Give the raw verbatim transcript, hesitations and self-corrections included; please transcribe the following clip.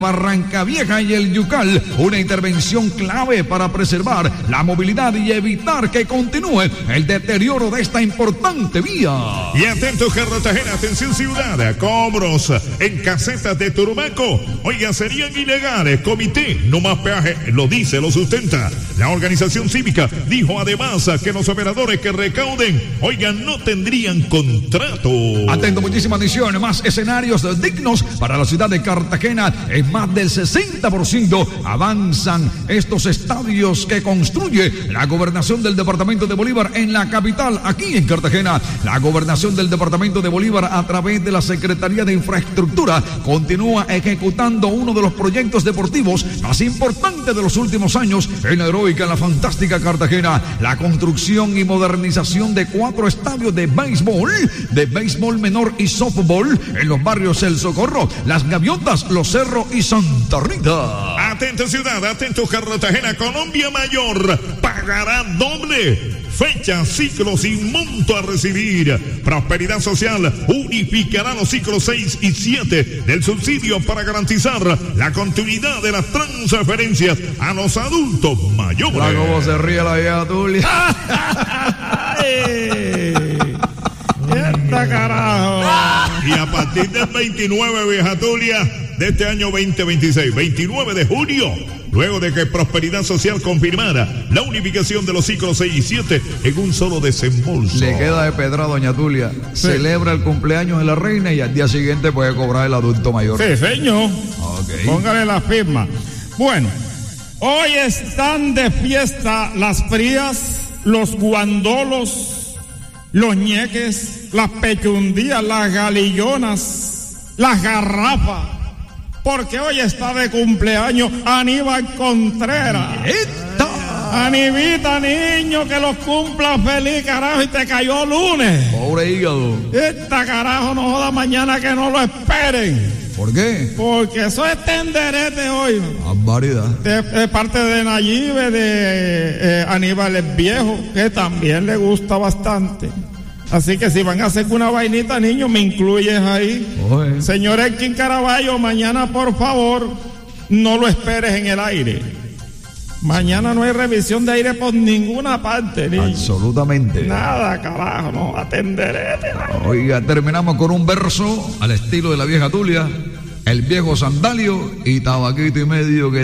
Barranca Vieja y el Yucal, una intervención clave para preservar la movilidad y evitar que continúe el deterioro de esta importante vía. Y atento Cartagena, atención ciudad, cobros en casetas de Turumaco, oiga, serían ilegales. Comité No Más Peaje lo dice, lo sustenta. La organización cívica dijo además que los operadores que recauden, oigan, no tendrían contrato. Atento, muchísima atención, más escenarios dignos para la ciudad de Cartagena. En más del sesenta por ciento avanzan estos estadios que construye la gobernación del departamento de Bolívar en la capital, aquí en Cartagena. La gobernación del departamento de Bolívar, a través de la Secretaría de Infraestructura, continúa ejecutando uno de los proyectos deportivos más importantes de los últimos años en la heroica, en la fantástica Cartagena: la construcción y modernización de cuatro estadios de béisbol, de béisbol menor y softball en los barrios El Socorro, Las Gaviotas, Los Cerros y Santa Rita. Atento ciudad, atento Cartagena, Colombia Mayor pagará doble. Fecha, ciclos y monto a recibir. Prosperidad Social unificará los ciclos seis y siete del subsidio para garantizar la continuidad de las transferencias a los adultos mayores. Mira cómo se ríe la vieja Tulia. ¡Esta carajo! Y a partir del veintinueve, vieja Tulia, de este año veinte veintiséis, veintinueve de junio, luego de que Prosperidad Social confirmara la unificación de los ciclos seis y siete en un solo desembolso. Le queda de pedra a doña Tulia. Sí. Celebra el cumpleaños de la reina y al día siguiente puede cobrar el adulto mayor. Sí, señor. Okay. Póngale la firma. Bueno, hoy están de fiesta las frías, los guandolos, los ñeques, las pechundías, las galillonas, las garrafas. Porque hoy está de cumpleaños Aníbal Contreras. ¡Eta! Anibita, niño, que los cumpla feliz, carajo, y te cayó lunes. Pobre hígado. Esta carajo, no joda mañana, que no lo esperen. ¿Por qué? Porque eso es tenderete hoy. Barbaridad. De, de parte de Nayibe, de eh, Aníbal el Viejo, que también le gusta bastante. Así que si van a hacer una vainita, niños, me incluyes ahí. Oye. Señor Elkin Caraballo, mañana por favor no lo esperes en el aire. Mañana no hay revisión de aire por ninguna parte, niño. Absolutamente. Nada, carajo, no atenderé. Oiga, terminamos con un verso al estilo de la vieja Tulia: el viejo sandalio y tabaquito y medio que